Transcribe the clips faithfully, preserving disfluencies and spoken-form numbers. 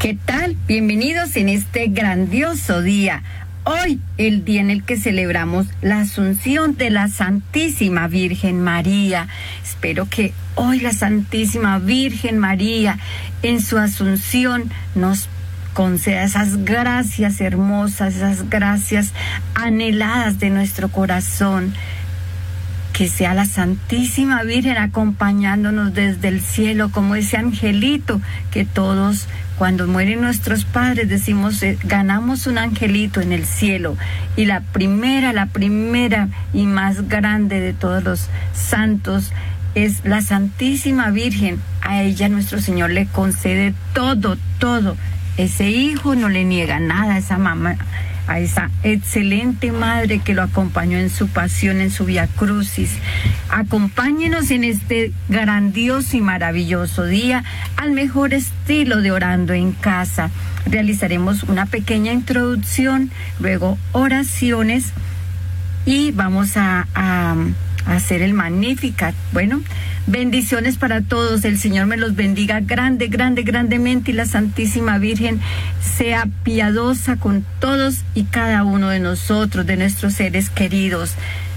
¿Qué tal? Bienvenidos en este grandioso día. Hoy, el día en el que celebramos la Asunción de la Santísima Virgen María. Espero que hoy la Santísima Virgen María, en su Asunción, nos conceda esas gracias hermosas, esas gracias anheladas de nuestro corazón. Que sea la Santísima Virgen acompañándonos desde el cielo, como ese angelito que todos, cuando mueren nuestros padres, decimos, eh, ganamos un angelito en el cielo. Y la primera, la primera y más grande de todos los santos es la Santísima Virgen. A ella nuestro Señor le concede todo, todo. Ese hijo no le niega nada a esa mamá, a esa excelente madre que lo acompañó en su pasión, en su Vía Crucis. Acompáñenos en este grandioso y maravilloso día al mejor estilo de Orando en Casa. Realizaremos una pequeña introducción, luego oraciones y vamos a, a, a hacer el Magnificat. Bueno, bendiciones para todos. El Señor me los bendiga grande, grande, grandemente, y la Santísima Virgen sea piadosa con todos y cada uno de nosotros, de nuestros seres queridos.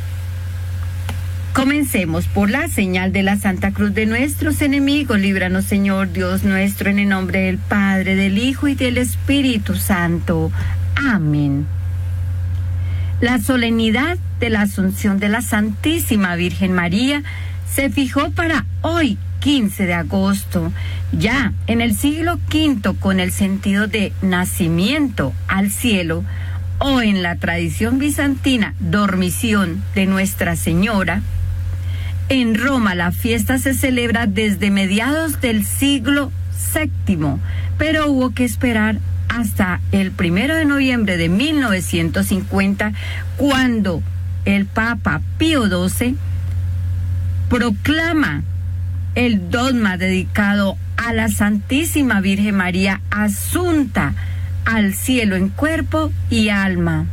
Comencemos por la señal de la Santa Cruz de nuestros enemigos. Líbranos, Señor Dios nuestro, en el nombre del Padre, del Hijo y del Espíritu Santo. Amén. La solemnidad de la Asunción de la Santísima Virgen María se fijó para hoy, quince de agosto. Ya en el siglo quinto, con el sentido de nacimiento al cielo, o en la tradición bizantina, dormición de Nuestra Señora, en Roma la fiesta se celebra desde mediados del siglo séptimo, pero hubo que esperar hasta el primero de noviembre de mil novecientos cincuenta, cuando el Papa Pío doce proclama el dogma dedicado a la Santísima Virgen María, asunta al cielo en cuerpo y alma.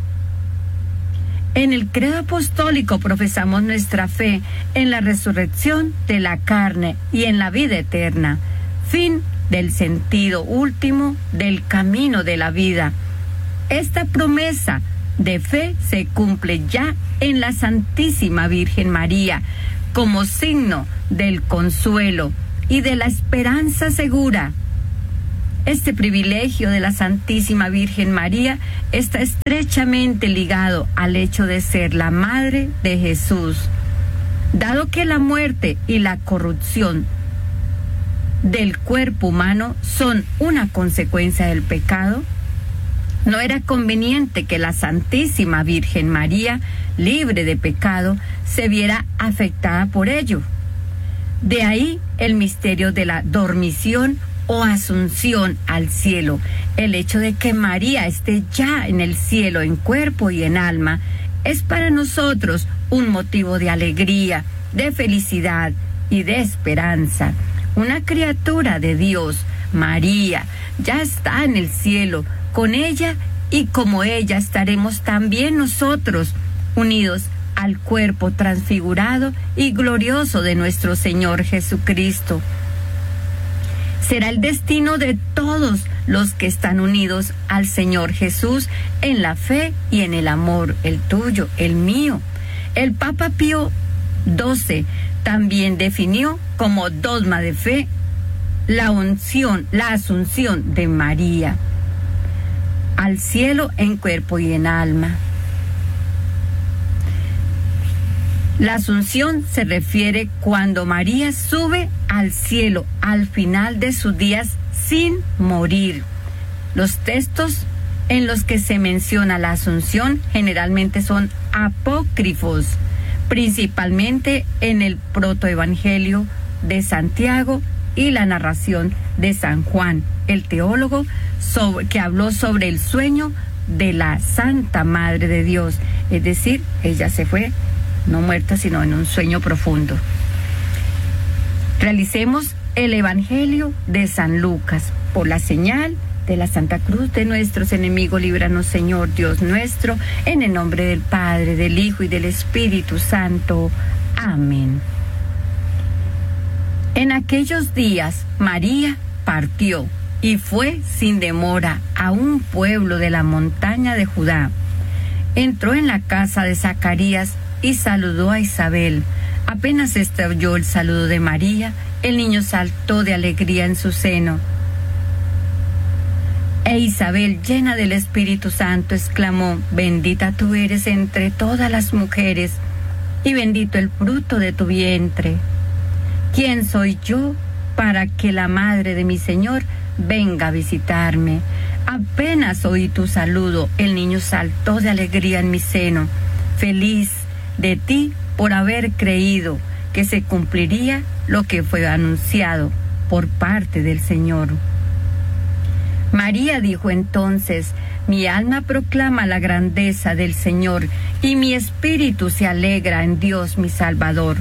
En el credo apostólico profesamos nuestra fe en la resurrección de la carne y en la vida eterna, fin del sentido último del camino de la vida. Esta promesa de fe se cumple ya en la Santísima Virgen María, como signo del consuelo y de la esperanza segura. Este privilegio de la Santísima Virgen María está estrechamente ligado al hecho de ser la Madre de Jesús. Dado que la muerte y la corrupción del cuerpo humano son una consecuencia del pecado, no era conveniente que la Santísima Virgen María, libre de pecado, se viera afectada por ello. De ahí el misterio de la dormición o asunción al cielo. El hecho de que María esté ya en el cielo en cuerpo y en alma es para nosotros un motivo de alegría, de felicidad y de esperanza. Una criatura de Dios, María, ya está en el cielo. Con ella y como ella estaremos también nosotros, unidos al cuerpo transfigurado y glorioso de nuestro Señor Jesucristo. Será el destino de todos los que están unidos al Señor Jesús en la fe y en el amor, el tuyo, el mío. El Papa Pío doce también definió como dogma de fe la unción, la asunción de María al cielo en cuerpo y en alma. La asunción se refiere cuando María sube al cielo al final de sus días sin morir. Los textos en los que se menciona la asunción generalmente son apócrifos, principalmente en el protoevangelio de Santiago y la narración de San Juan, el teólogo sobre, que habló sobre el sueño de la Santa Madre de Dios. Es decir, ella se fue no muerta, sino en un sueño profundo. Realicemos el Evangelio de San Lucas. Por la señal de la Santa Cruz de nuestros enemigos, líbranos, Señor Dios nuestro, en el nombre del Padre, del Hijo y del Espíritu Santo. Amén. En aquellos días María partió y fue sin demora a un pueblo de la montaña de Judá. Entró en la casa de Zacarías y saludó a Isabel. Apenas este oyó el saludo de María, el niño saltó de alegría en su seno. E Isabel, llena del Espíritu Santo, exclamó: bendita tú eres entre todas las mujeres, y bendito el fruto de tu vientre. ¿Quién soy yo para que la madre de mi Señor venga a visitarme? Apenas oí tu saludo, el niño saltó de alegría en mi seno. Feliz de ti por haber creído que se cumpliría lo que fue anunciado por parte del Señor. María dijo entonces: mi alma proclama la grandeza del Señor, y mi espíritu se alegra en Dios mi Salvador,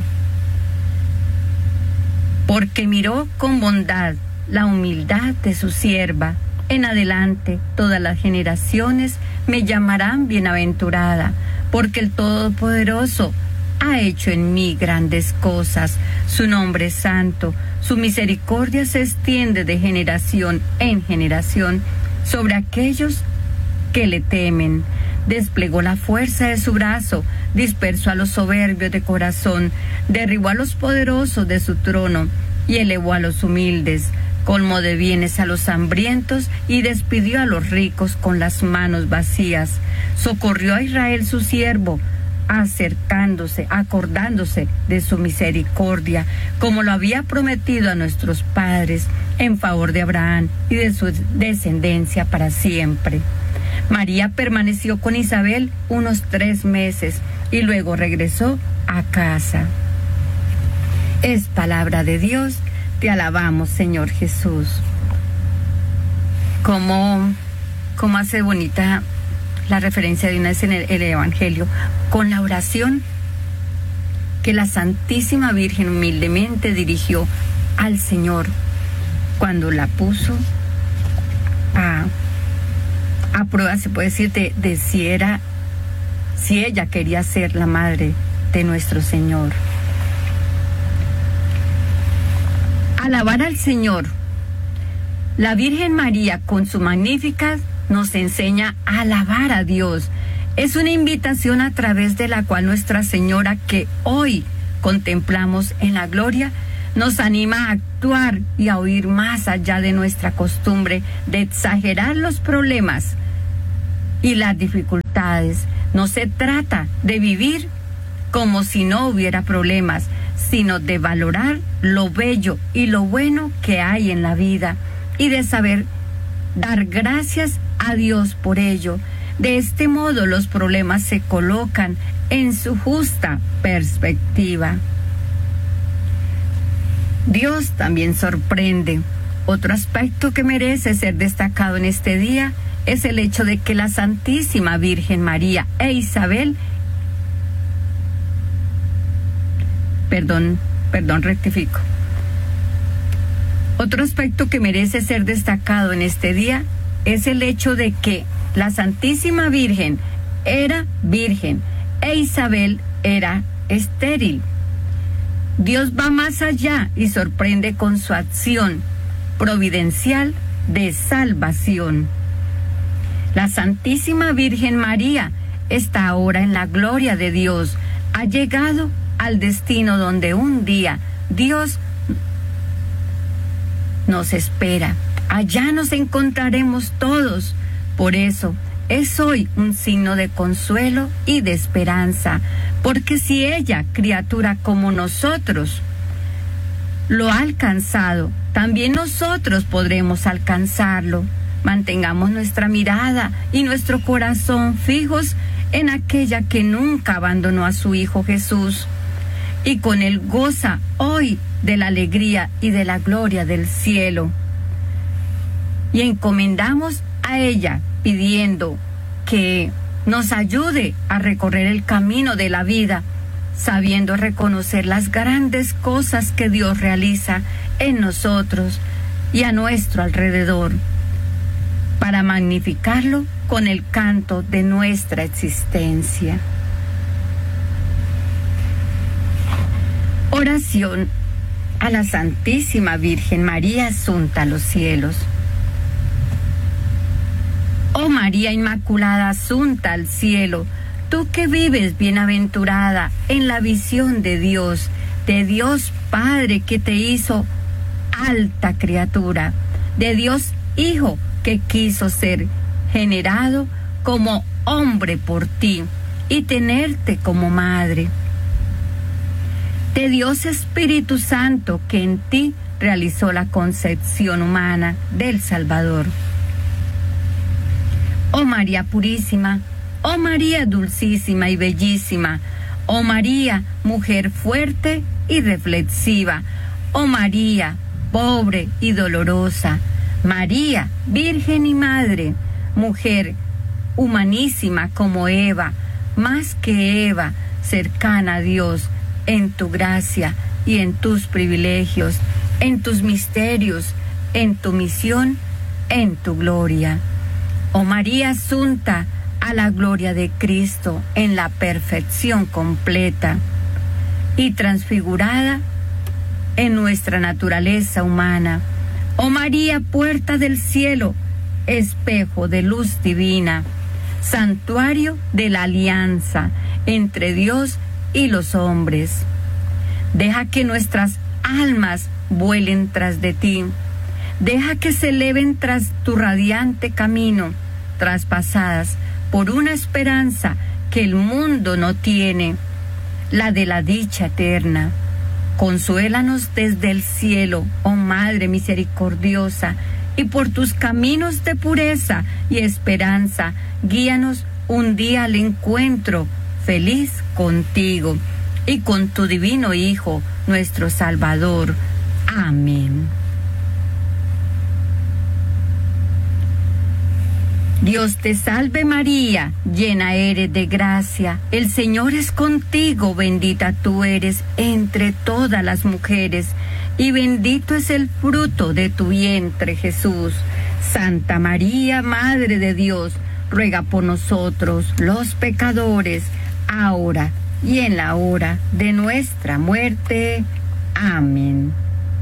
porque miró con bondad la humildad de su sierva. En adelante todas las generaciones me llamarán bienaventurada, porque el Todopoderoso ha hecho en mí grandes cosas. Su nombre es santo, su misericordia se extiende de generación en generación sobre aquellos que le temen. Desplegó la fuerza de su brazo, dispersó a los soberbios de corazón, derribó a los poderosos de su trono y elevó a los humildes. Colmó de bienes a los hambrientos y despidió a los ricos con las manos vacías. Socorrió a Israel su siervo, acercándose, acordándose de su misericordia, como lo había prometido a nuestros padres, en favor de Abraham y de su descendencia para siempre. María permaneció con Isabel unos tres meses y luego regresó a casa. Es palabra de Dios. Te alabamos, Señor Jesús. Como, como hace bonita la referencia de una vez en el, el Evangelio, con la oración que la Santísima Virgen humildemente dirigió al Señor cuando la puso a, a prueba, se puede decir, de, de si era, si ella quería ser la madre de nuestro Señor. Alabar al Señor. La Virgen María, con su Magnificat, nos enseña a alabar a Dios. Es una invitación a través de la cual Nuestra Señora, que hoy contemplamos en la gloria, nos anima a actuar y a huir más allá de nuestra costumbre de exagerar los problemas y las dificultades. No se trata de vivir como si no hubiera problemas, sino de valorar lo bello y lo bueno que hay en la vida y de saber dar gracias a Dios por ello. De este modo los problemas se colocan en su justa perspectiva. Dios también sorprende. Otro aspecto que merece ser destacado en este día es el hecho de que la Santísima Virgen María e Isabel Perdón, perdón, rectifico. Otro aspecto que merece ser destacado en este día es el hecho de que la Santísima Virgen era virgen e Isabel era estéril. Dios va más allá y sorprende con su acción providencial de salvación. La Santísima Virgen María está ahora en la gloria de Dios. Ha llegado al destino donde un día Dios nos espera. Allá nos encontraremos todos. Por eso es hoy un signo de consuelo y de esperanza, porque si ella, criatura como nosotros, lo ha alcanzado, también nosotros podremos alcanzarlo. Mantengamos nuestra mirada y nuestro corazón fijos en aquella que nunca abandonó a su Hijo Jesús, y con él goza hoy de la alegría y de la gloria del cielo. Y encomendamos a ella pidiendo que nos ayude a recorrer el camino de la vida, sabiendo reconocer las grandes cosas que Dios realiza en nosotros y a nuestro alrededor, para magnificarlo con el canto de nuestra existencia. Oración a la Santísima Virgen María Asunta a los cielos. Oh María Inmaculada Asunta al cielo, tú que vives bienaventurada en la visión de Dios, de Dios Padre que te hizo alta criatura, de Dios Hijo que quiso ser generado como hombre por ti y tenerte como madre, de Dios Espíritu Santo que en ti realizó la concepción humana del Salvador. Oh María purísima, oh María dulcísima y bellísima, oh María mujer fuerte y reflexiva, oh María pobre y dolorosa, María virgen y madre, mujer humanísima como Eva, más que Eva, cercana a Dios en tu gracia y en tus privilegios, en tus misterios, en tu misión, en tu gloria. Oh María Asunta a la gloria de Cristo en la perfección completa y transfigurada en nuestra naturaleza humana. Oh María, puerta del cielo, espejo de luz divina, santuario de la alianza entre Dios y los hombres. Deja que nuestras almas vuelen tras de ti. Deja que se eleven tras tu radiante camino, traspasadas por una esperanza que el mundo no tiene, la de la dicha eterna. Consuélanos desde el cielo, oh Madre misericordiosa, y por tus caminos de pureza y esperanza, guíanos un día al encuentro feliz contigo y con tu divino Hijo, nuestro Salvador. Amén. Dios te salve María, llena eres de gracia, el Señor es contigo, bendita tú eres entre todas las mujeres, y bendito es el fruto de tu vientre, Jesús. Santa María, Madre de Dios, ruega por nosotros los pecadores, ahora y en la hora de nuestra muerte. Amén.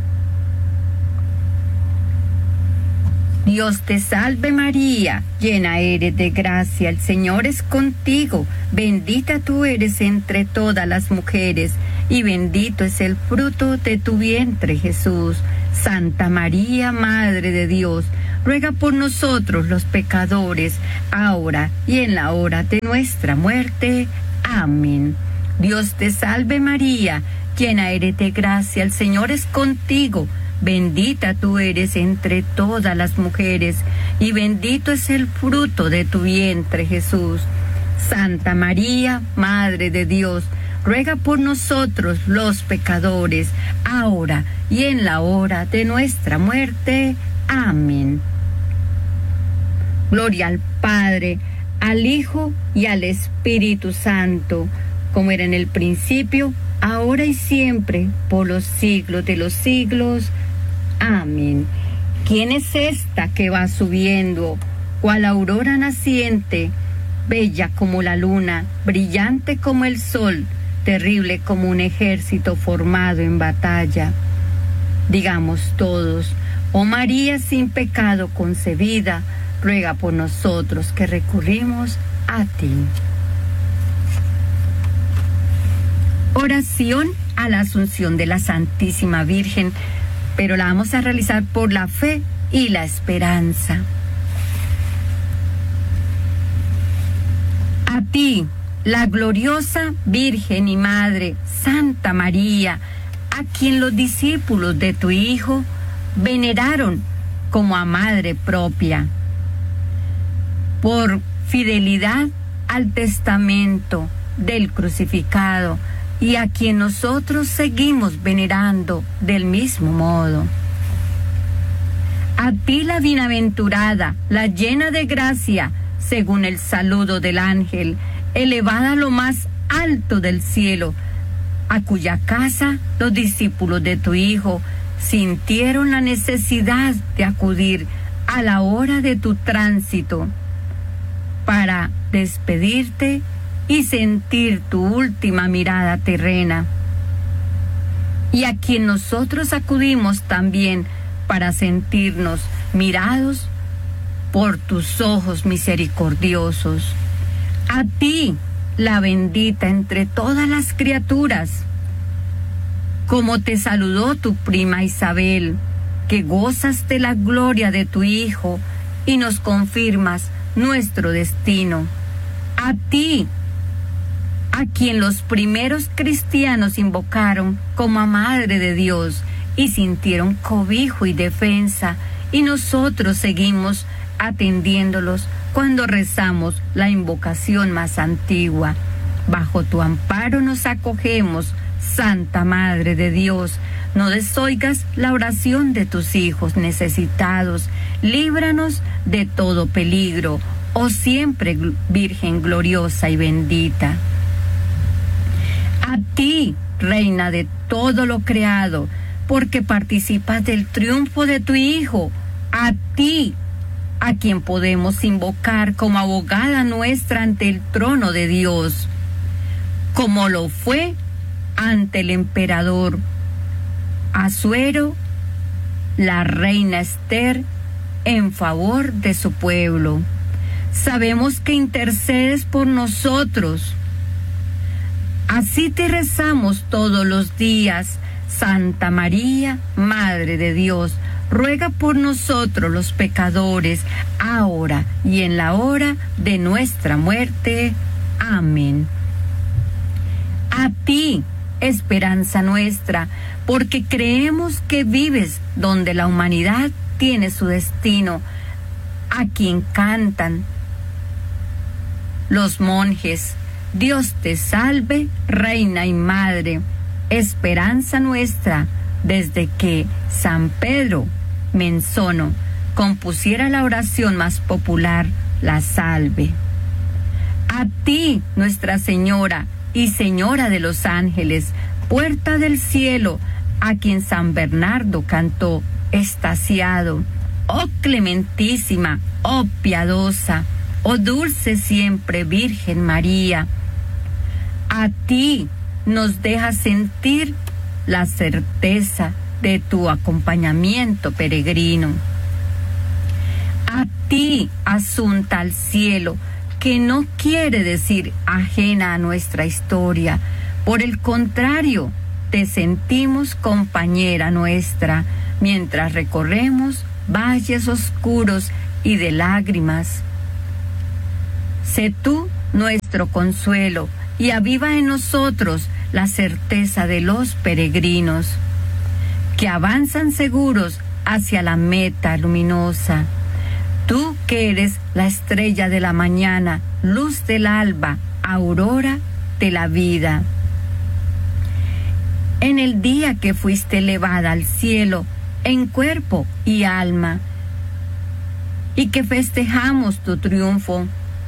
Dios te salve María, llena eres de gracia, el Señor es contigo, bendita tú eres entre todas las mujeres, y bendito es el fruto de tu vientre, Jesús. Santa María, Madre de Dios, ruega por nosotros los pecadores, ahora y en la hora de nuestra muerte. Amén. Dios te salve María, llena eres de gracia, el Señor es contigo, bendita tú eres entre todas las mujeres, y bendito es el fruto de tu vientre, Jesús. Santa María, Madre de Dios, ruega por nosotros los pecadores, ahora y en la hora de nuestra muerte. Amén. Gloria al Padre, al Hijo y al Espíritu Santo, como era en el principio, ahora y siempre, por los siglos de los siglos. Amén. ¿Quién es esta que va subiendo, cual aurora naciente, bella como la luna, brillante como el sol, terrible como un ejército formado en batalla? Digamos todos, oh María sin pecado concebida, ruega por nosotros que recurrimos a ti. Oración a la Asunción de la Santísima Virgen, pero la vamos a realizar por la fe y la esperanza. A ti, la gloriosa Virgen y Madre, Santa María, a quien los discípulos de tu Hijo veneraron como a Madre propia, por fidelidad al testamento del crucificado, y a quien nosotros seguimos venerando del mismo modo. A ti la bienaventurada, la llena de gracia, según el saludo del ángel, elevada a lo más alto del cielo, a cuya casa los discípulos de tu Hijo sintieron la necesidad de acudir a la hora de tu tránsito para despedirte y sentir tu última mirada terrena, y a quien nosotros acudimos también para sentirnos mirados por tus ojos misericordiosos. A ti, la bendita entre todas las criaturas, como te saludó tu prima Isabel, que gozas de la gloria de tu Hijo y nos confirmas nuestro destino. A ti, a quien los primeros cristianos invocaron como a Madre de Dios y sintieron cobijo y defensa, y nosotros seguimos atendiéndolos cuando rezamos la invocación más antigua. Bajo tu amparo nos acogemos, Santa Madre de Dios. No desoigas la oración de tus hijos necesitados. Líbranos de todo peligro, oh siempre Virgen gloriosa y bendita. A ti, Reina de todo lo creado, porque participas del triunfo de tu Hijo. A ti, a quien podemos invocar como abogada nuestra ante el trono de Dios, como lo fue ante el emperador Asuero, la reina Esther, en favor de su pueblo. Sabemos que intercedes por nosotros. Así te rezamos todos los días. Santa María, Madre de Dios, ruega por nosotros los pecadores, ahora y en la hora de nuestra muerte. Amén. A ti, esperanza nuestra, porque creemos que vives donde la humanidad tiene su destino, a quien cantan los monjes. Dios te salve, Reina y Madre, esperanza nuestra, desde que San Pedro Menzono compusiera la oración más popular, la salve. A ti, Nuestra Señora y Señora de los ángeles, puerta del cielo, a quien San Bernardo cantó extasiado. Oh clementísima, oh piadosa, oh dulce siempre Virgen María, a ti nos deja sentir la certeza de tu acompañamiento peregrino. A ti, asunta al cielo, que no quiere decir ajena a nuestra historia. Por el contrario, te sentimos compañera nuestra, mientras recorremos valles oscuros y de lágrimas. Sé tú nuestro consuelo y aviva en nosotros la certeza de los peregrinos, que avanzan seguros hacia la meta luminosa. Tú que eres la estrella de la mañana, luz del alba, aurora de la vida. En el día que fuiste elevada al cielo, en cuerpo y alma, y que festejamos tu triunfo,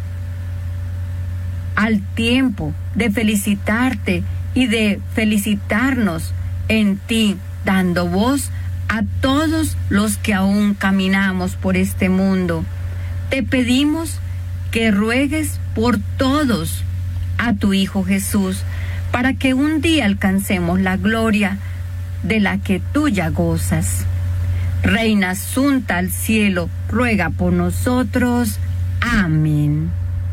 al tiempo de felicitarte y de felicitarnos en ti, dando voz a todos los que aún caminamos por este mundo, te pedimos que ruegues por todos a tu Hijo Jesús, para que un día alcancemos la gloria de la que tú ya gozas. Reina asunta al cielo, ruega por nosotros. Amén.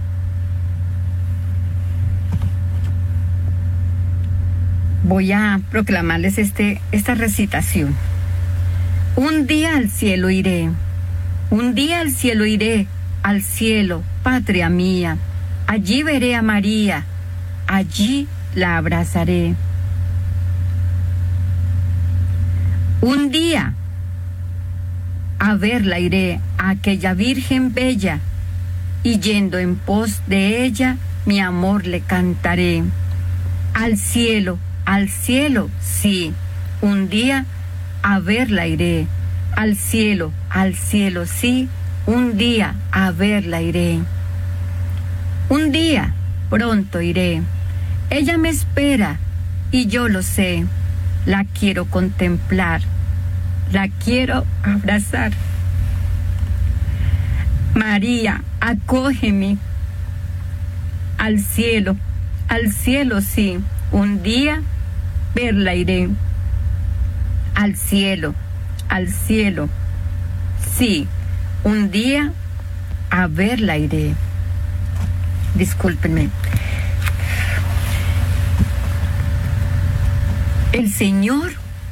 Voy a proclamarles este, esta recitación. Un día al cielo iré, un día al cielo iré, al cielo, patria mía. Allí veré a María, allí la abrazaré. Un día a verla iré, a aquella Virgen bella, y yendo en pos de ella, mi amor le cantaré. Al cielo, al cielo, sí, un día a verla iré. Al cielo, al cielo, sí, un día a verla iré. Un día pronto iré. Ella me espera y yo lo sé. La quiero contemplar, la quiero abrazar. María, acógeme. Al cielo, al cielo, sí, un día verla iré. Al cielo, al cielo, sí, un día a verla iré. Discúlpenme. El Señor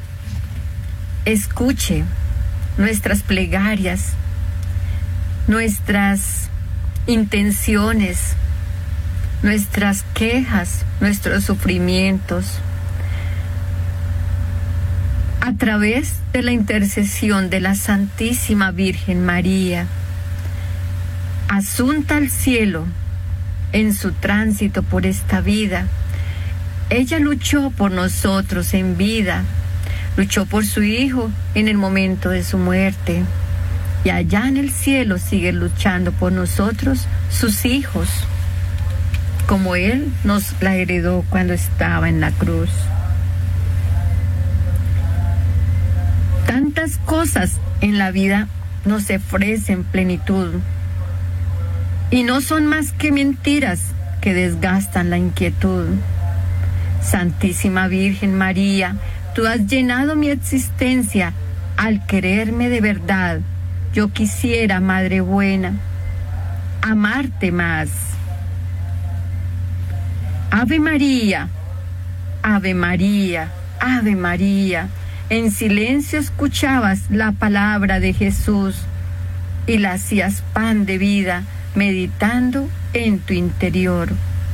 escuche nuestras plegarias, nuestras intenciones, nuestras quejas, nuestros sufrimientos, a través de la intercesión de la Santísima Virgen María, asunta al cielo en su tránsito por esta vida. Ella luchó por nosotros en vida, luchó por su Hijo en el momento de su muerte, y allá en el cielo sigue luchando por nosotros, sus hijos, como Él nos la heredó cuando estaba en la cruz. Tantas cosas en la vida nos ofrecen plenitud, y no son más que mentiras que desgastan la inquietud. Santísima Virgen María, tú has llenado mi existencia al quererme de verdad. Yo quisiera, Madre buena, amarte más. Ave María, Ave María, Ave María. En silencio escuchabas la palabra de Jesús y la hacías pan de vida, meditando en tu interior.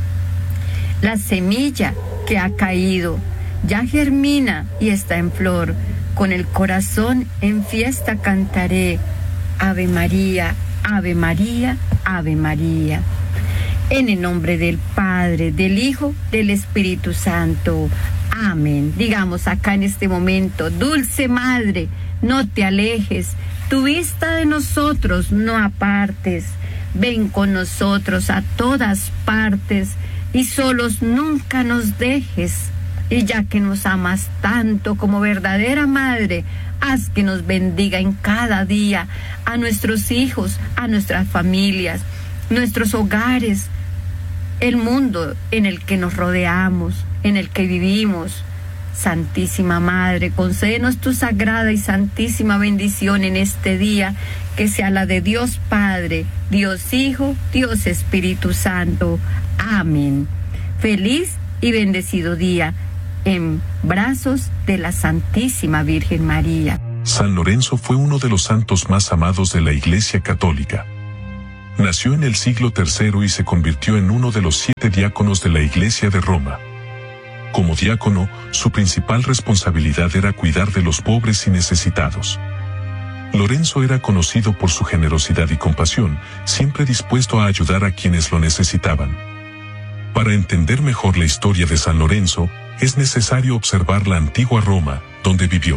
La semilla que ha caído ya germina y está en flor. Con el corazón en fiesta cantaré. Ave María, Ave María, Ave María. En el nombre del Padre, del Hijo, del Espíritu Santo. Amén. Digamos acá en este momento: dulce Madre, no te alejes, tu vista de nosotros no apartes. Ven con nosotros a todas partes y solos nunca nos dejes. Y ya que nos amas tanto como verdadera Madre, haz que nos bendiga en cada día a nuestros hijos, a nuestras familias, nuestros hogares, el mundo en el que nos rodeamos, en el que vivimos. Santísima Madre, concédenos tu sagrada y santísima bendición en este día, que sea la de Dios Padre, Dios Hijo, Dios Espíritu Santo. Amén. Feliz y bendecido día en brazos de la Santísima Virgen María. San Lorenzo fue uno de los santos más amados de la Iglesia Católica. Nació en el siglo tercero y se convirtió en uno de los siete diáconos de la Iglesia de Roma. Como diácono, su principal responsabilidad era cuidar de los pobres y necesitados. Lorenzo era conocido por su generosidad y compasión, siempre dispuesto a ayudar a quienes lo necesitaban. Para entender mejor la historia de San Lorenzo, es necesario observar la antigua Roma, donde vivió.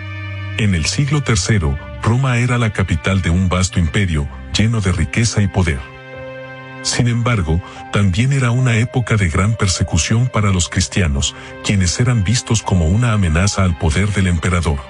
En el siglo tercero, Roma era la capital de un vasto imperio, lleno de riqueza y poder. Sin embargo, también era una época de gran persecución para los cristianos, quienes eran vistos como una amenaza al poder del emperador.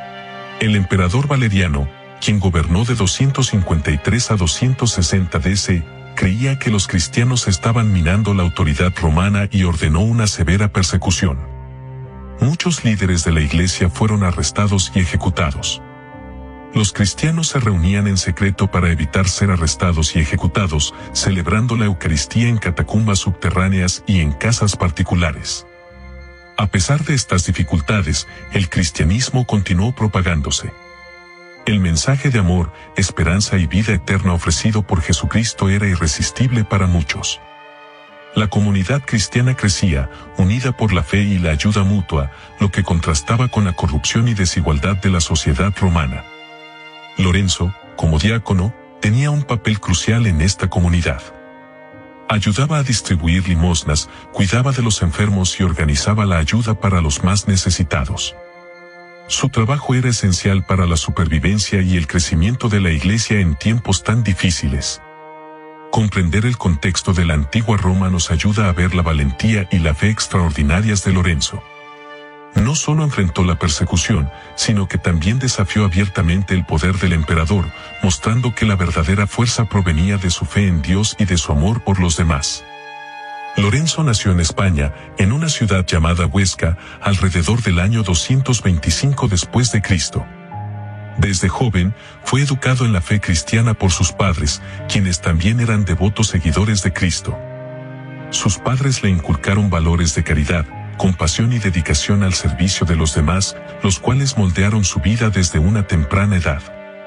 El emperador Valeriano, quien gobernó de doscientos cincuenta y tres a doscientos sesenta D C, creía que los cristianos estaban minando la autoridad romana y ordenó una severa persecución. Muchos líderes de la Iglesia fueron arrestados y ejecutados. Los cristianos se reunían en secreto para evitar ser arrestados y ejecutados, celebrando la Eucaristía en catacumbas subterráneas y en casas particulares. A pesar de estas dificultades, el cristianismo continuó propagándose. El mensaje de amor, esperanza y vida eterna ofrecido por Jesucristo era irresistible para muchos. La comunidad cristiana crecía, unida por la fe y la ayuda mutua, lo que contrastaba con la corrupción y desigualdad de la sociedad romana. Lorenzo, como diácono, tenía un papel crucial en esta comunidad. Ayudaba a distribuir limosnas, cuidaba de los enfermos y organizaba la ayuda para los más necesitados. Su trabajo era esencial para la supervivencia y el crecimiento de la Iglesia en tiempos tan difíciles. Comprender el contexto de la antigua Roma nos ayuda a ver la valentía y la fe extraordinarias de Lorenzo. No solo enfrentó la persecución, sino que también desafió abiertamente el poder del emperador, mostrando que la verdadera fuerza provenía de su fe en Dios y de su amor por los demás. Lorenzo nació en España, en una ciudad llamada Huesca, alrededor del año doscientos veinticinco después de Cristo. Desde joven, fue educado en la fe cristiana por sus padres, quienes también eran devotos seguidores de Cristo. Sus padres le inculcaron valores de caridad, compasión y dedicación al servicio de los demás, los cuales moldearon su vida desde una temprana edad.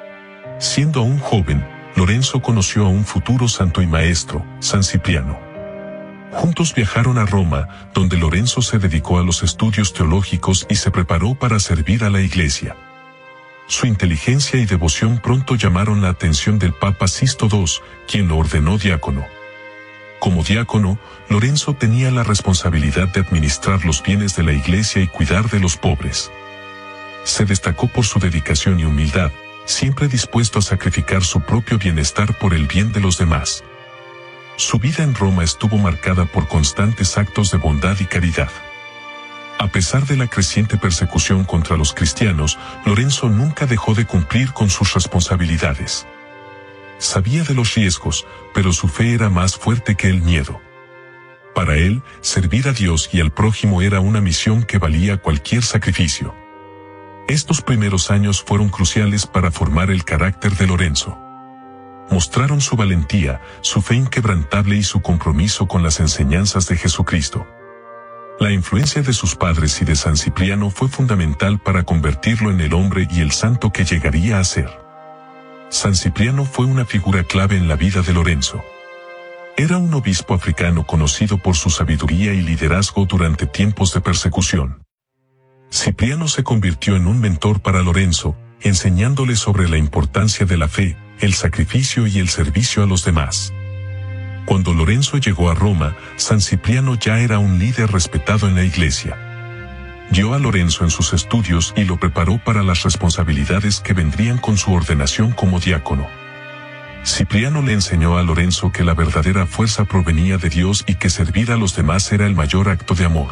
Siendo aún joven, Lorenzo conoció a un futuro santo y maestro, San Cipriano. Juntos viajaron a Roma, donde Lorenzo se dedicó a los estudios teológicos y se preparó para servir a la Iglesia. Su inteligencia y devoción pronto llamaron la atención del Papa Sisto segundo, quien lo ordenó diácono. Como diácono, Lorenzo tenía la responsabilidad de administrar los bienes de la Iglesia y cuidar de los pobres. Se destacó por su dedicación y humildad, siempre dispuesto a sacrificar su propio bienestar por el bien de los demás. Su vida en Roma estuvo marcada por constantes actos de bondad y caridad. A pesar de la creciente persecución contra los cristianos, Lorenzo nunca dejó de cumplir con sus responsabilidades. Sabía de los riesgos, pero su fe era más fuerte que el miedo. Para él, servir a Dios y al prójimo era una misión que valía cualquier sacrificio. Estos primeros años fueron cruciales para formar el carácter de Lorenzo. Mostraron su valentía, su fe inquebrantable y su compromiso con las enseñanzas de Jesucristo. La influencia de sus padres y de San Cipriano fue fundamental para convertirlo en el hombre y el santo que llegaría a ser. San Cipriano fue una figura clave en la vida de Lorenzo. Era un obispo africano conocido por su sabiduría y liderazgo durante tiempos de persecución. Cipriano se convirtió en un mentor para Lorenzo, enseñándole sobre la importancia de la fe, el sacrificio y el servicio a los demás. Cuando Lorenzo llegó a Roma, San Cipriano ya era un líder respetado en la Iglesia. Guió a Lorenzo en sus estudios y lo preparó para las responsabilidades que vendrían con su ordenación como diácono. Cipriano le enseñó a Lorenzo que la verdadera fuerza provenía de Dios y que servir a los demás era el mayor acto de amor.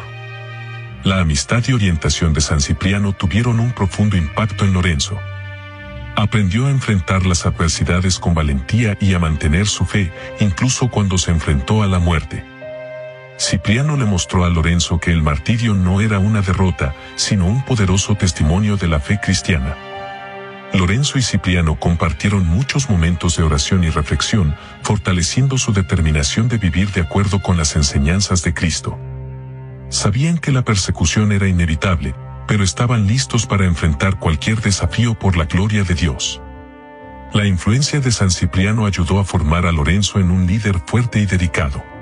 La amistad y orientación de San Cipriano tuvieron un profundo impacto en Lorenzo. Aprendió a enfrentar las adversidades con valentía y a mantener su fe, incluso cuando se enfrentó a la muerte. Cipriano le mostró a Lorenzo que el martirio no era una derrota, sino un poderoso testimonio de la fe cristiana. Lorenzo y Cipriano compartieron muchos momentos de oración y reflexión, fortaleciendo su determinación de vivir de acuerdo con las enseñanzas de Cristo. Sabían que la persecución era inevitable, pero estaban listos para enfrentar cualquier desafío por la gloria de Dios. La influencia de San Cipriano ayudó a formar a Lorenzo en un líder fuerte y dedicado.